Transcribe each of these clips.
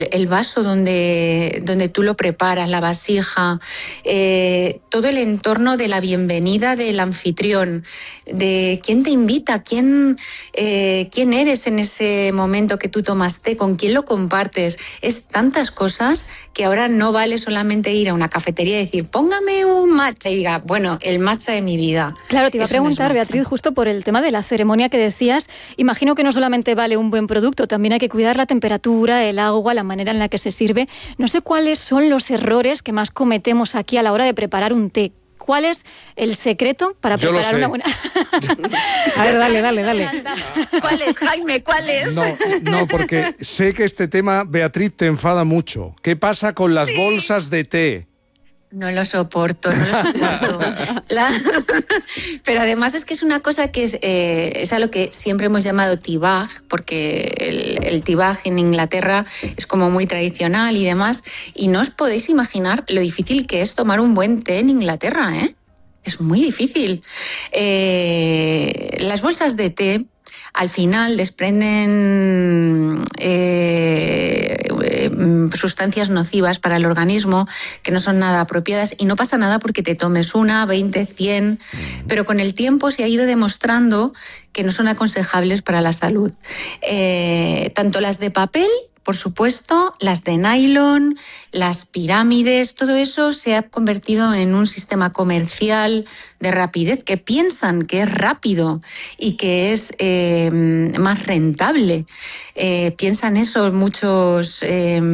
el vaso donde tú lo preparas, la vasija, todo el entorno de la bienvenida del anfitrión, de quién te invita, quién eres en ese momento que tú tomas té, con quién lo compartes. Es tantas cosas que ahora no vale solamente ir a una cafetería y decir, póngame un matcha y diga, bueno, el matcha de mi vida. Claro, te iba a preguntar, Beatriz, justo por el tema de la ceremonia que decías, imagino que no solamente vale un buen producto, también hay que cuidar la temperatura, el agua, la manera en la que se sirve. No sé cuáles son los errores que más cometemos aquí a la hora de preparar un té. ¿Cuál es el secreto para preparar una buena...? A ver, dale. ¿Cuál es, Jaime? ¿Cuál es? No, porque sé que este tema, Beatriz, te enfada mucho. ¿Qué pasa con las bolsas de té? No lo soporto. Pero además es que es una cosa que es a lo que siempre hemos llamado tea bag, porque el tea bag en Inglaterra es como muy tradicional y demás, y no os podéis imaginar lo difícil que es tomar un buen té en Inglaterra, ¿eh? Es muy difícil. Las bolsas de té al final desprenden sustancias nocivas para el organismo que no son nada apropiadas, y no pasa nada porque te tomes 1, 20, 100, pero con el tiempo se ha ido demostrando que no son aconsejables para la salud. Tanto las de papel, por supuesto, las de nylon, las pirámides, todo eso se ha convertido en un sistema comercial de rapidez, que piensan que es rápido y que es más rentable. Piensan eso muchas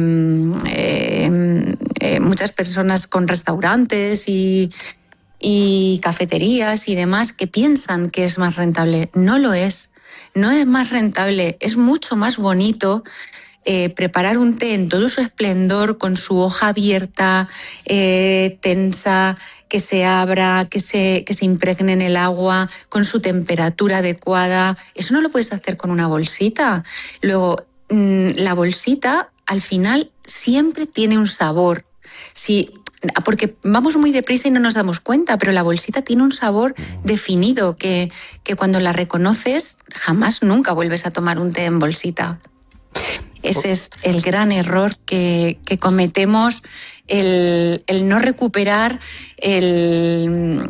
personas con restaurantes y cafeterías y demás, que piensan que es más rentable. No lo es. No es más rentable, es mucho más bonito preparar un té en todo su esplendor, con su hoja abierta, tensa, que se abra, que se impregne en el agua, con su temperatura adecuada. Eso no lo puedes hacer con una bolsita. Luego, la bolsita, al final, siempre tiene un sabor. Sí, porque vamos muy deprisa y no nos damos cuenta, pero la bolsita tiene un sabor definido que cuando la reconoces, jamás nunca vuelves a tomar un té en bolsita. Ese es el gran error que cometemos, el no recuperar ese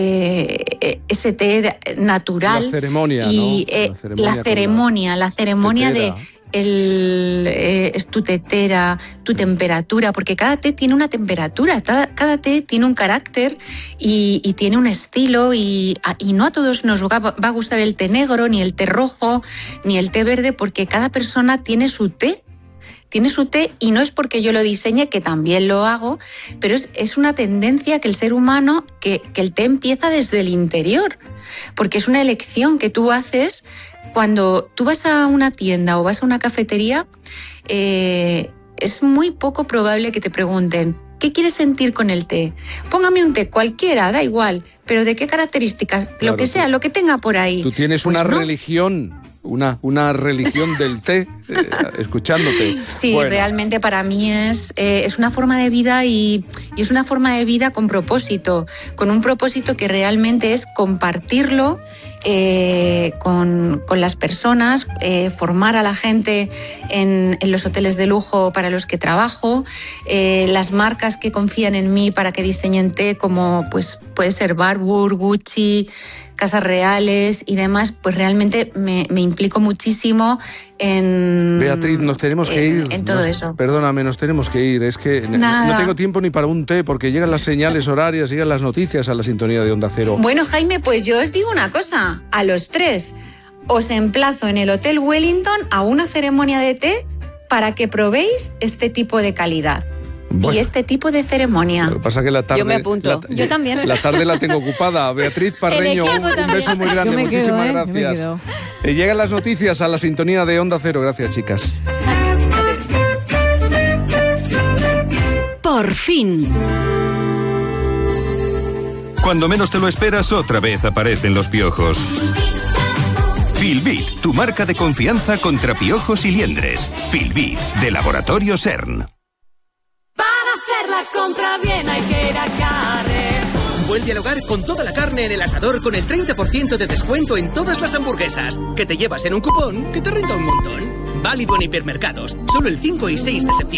té natural. La ceremonia, y, ¿no? La ceremonia de es tu tetera, tu temperatura, porque cada té tiene una temperatura, cada té tiene un carácter y tiene un estilo, y no a todos nos va a gustar el té negro, ni el té rojo, ni el té verde, porque cada persona tiene su té. Tiene su té, y no es porque yo lo diseñe, que también lo hago, pero es una tendencia que el ser humano, que el té empieza desde el interior, porque es una elección que tú haces. Cuando tú vas a una tienda o vas a una cafetería, es muy poco probable que te pregunten, ¿qué quieres sentir con el té? Póngame un té cualquiera, da igual, pero ¿de qué características? Claro, lo que sea, lo que tenga por ahí. Tú tienes pues una religión. Una religión del té, escuchándote. Sí, bueno. Realmente para mí es una forma de vida, y es una forma de vida con propósito, con un propósito que realmente es compartirlo con las personas, formar a la gente en los hoteles de lujo para los que trabajo, las marcas que confían en mí para que diseñen té, como pues puede ser Barbour, Gucci, Casas Reales y demás, pues realmente me implico muchísimo en... Beatriz, nos tenemos que ir. En todo eso. Perdóname, nos tenemos que ir. Es que no tengo tiempo ni para un té, porque llegan las señales horarias, llegan las noticias a la sintonía de Onda Cero. Bueno, Jaime, pues yo os digo una cosa. A los 3 os emplazo en el Hotel Wellington a una ceremonia de té para que probéis este tipo de calidad. Bueno, y este tipo de ceremonia. Lo que pasa es que la tarde... Yo me apunto. Yo también. La tarde la tengo ocupada. Beatriz Parreño, un beso muy grande. Muchísimas gracias. Llegan las noticias a la sintonía de Onda Cero. Gracias, chicas. Por fin. Cuando menos te lo esperas, otra vez aparecen los piojos. Filbit, tu marca de confianza contra piojos y liendres. Filbit, de Laboratorio CERN. La compra bien hay que ir a Carrer. Vuelve al hogar con toda la carne en el asador con el 30% de descuento en todas las hamburguesas, que te llevas en un cupón que te renta un montón. Válido en hipermercados, solo el 5 y 6 de septiembre.